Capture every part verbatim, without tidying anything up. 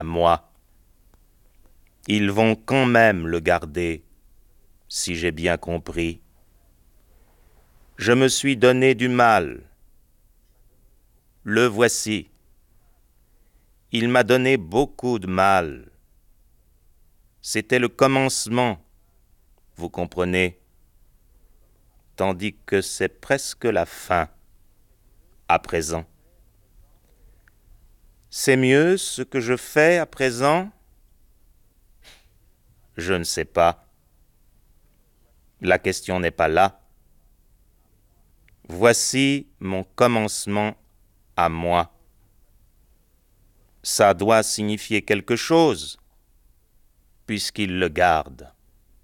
moi. Ils vont quand même le garder, si j'ai bien compris. Je me suis donné du mal. Le voici. Il m'a donné beaucoup de mal. C'était le commencement, vous comprenez, tandis que c'est presque la fin, à présent. C'est mieux ce que je fais à présent? Je ne sais pas. La question n'est pas là. Voici mon commencement à moi. Ça doit signifier quelque chose, puisqu'il le garde.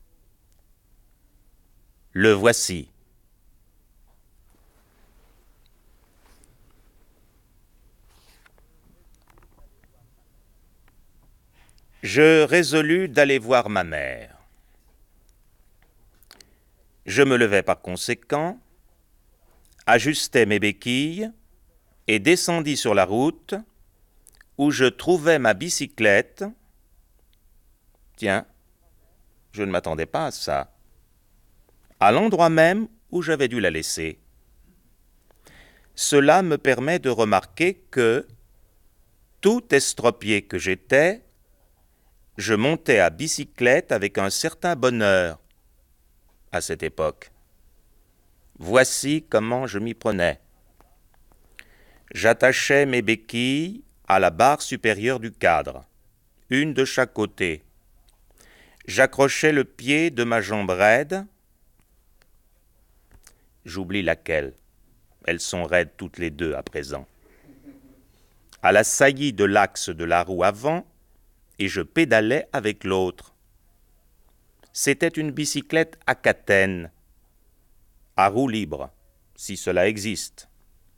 Le voici. Je résolus d'aller voir ma mère. Je me levai par conséquent, ajustai mes béquilles et descendis sur la route où je trouvai ma bicyclette. Tiens, je ne m'attendais pas à ça. À l'endroit même où j'avais dû la laisser. Cela me permet de remarquer que, tout estropié que j'étais, je montais à bicyclette avec un certain bonheur à cette époque. Voici comment je m'y prenais. J'attachais mes béquilles à la barre supérieure du cadre, une de chaque côté. J'accrochais le pied de ma jambe raide. J'oublie laquelle. Elles sont raides toutes les deux à présent. À la saillie de l'axe de la roue avant, et je pédalais avec l'autre. C'était une bicyclette à catène, à roue libre, si cela existe.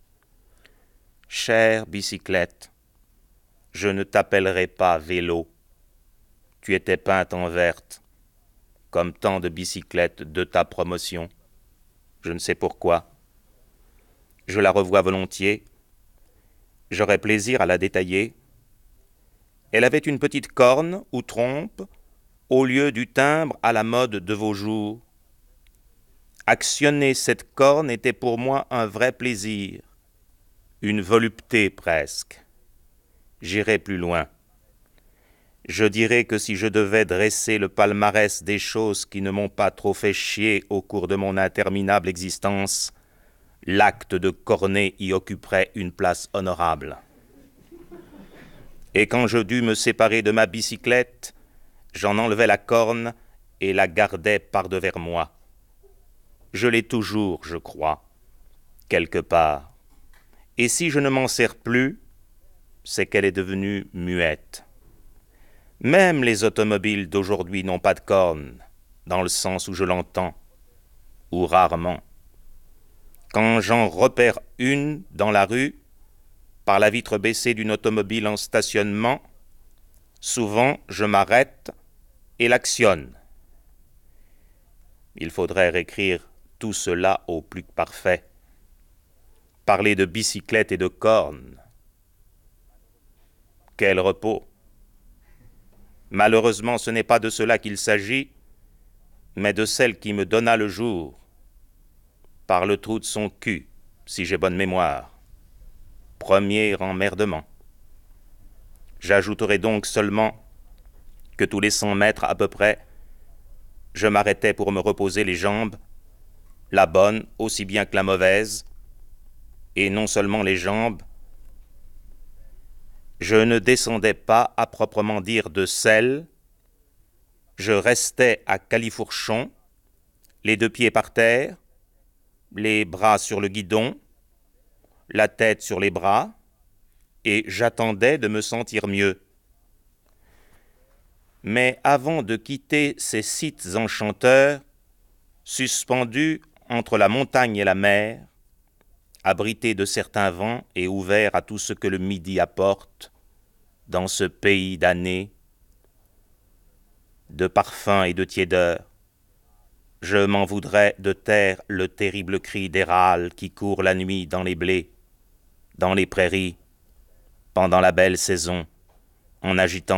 Chère bicyclette, je ne t'appellerai pas vélo. Tu étais peinte en verte, comme tant de bicyclettes de ta promotion. Je ne sais pourquoi. Je la revois volontiers. J'aurais plaisir à la détailler. Elle avait une petite corne ou trompe au lieu du timbre à la mode de vos jours. Actionner cette corne était pour moi un vrai plaisir, une volupté presque. J'irai plus loin. Je dirais que si je devais dresser le palmarès des choses qui ne m'ont pas trop fait chier au cours de mon interminable existence, l'acte de corner y occuperait une place honorable. Et quand je dus me séparer de ma bicyclette, j'en enlevai la corne et la gardai par-devers moi. Je l'ai toujours, je crois, quelque part. Et si je ne m'en sers plus, c'est qu'elle est devenue muette. Même les automobiles d'aujourd'hui n'ont pas de corne, dans le sens où je l'entends, ou rarement. Quand j'en repère une dans la rue, par la vitre baissée d'une automobile en stationnement, souvent je m'arrête et l'actionne. Il faudrait réécrire tout cela au plus parfait. Parler de bicyclette et de cornes. Quel repos! Malheureusement, ce n'est pas de cela qu'il s'agit, mais de celle qui me donna le jour, par le trou de son cul, si j'ai bonne mémoire. Premier emmerdement. J'ajouterai donc seulement que tous les cent mètres à peu près, je m'arrêtais pour me reposer les jambes, la bonne aussi bien que la mauvaise, et non seulement les jambes. Je ne descendais pas à proprement dire de selle, je restais à califourchon, les deux pieds par terre, les bras sur le guidon, la tête sur les bras, et j'attendais de me sentir mieux. Mais avant de quitter ces sites enchanteurs, suspendus entre la montagne et la mer, abrités de certains vents et ouverts à tout ce que le midi apporte, dans ce pays d'années, de parfums et de tiédeur, je m'en voudrais de taire le terrible cri des râles qui court la nuit dans les blés, dans les prairies, pendant la belle saison, en agitant